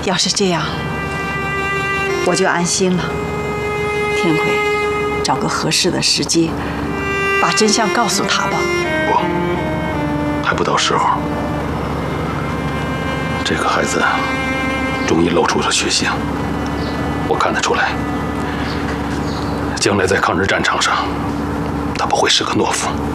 要是这样，我就安心了。天魁，找个合适的时机，把真相告诉他吧。 不，还不到时候。这个孩子终于露出了血性，我看得出来，将来在抗日战场上，他不会是个懦夫。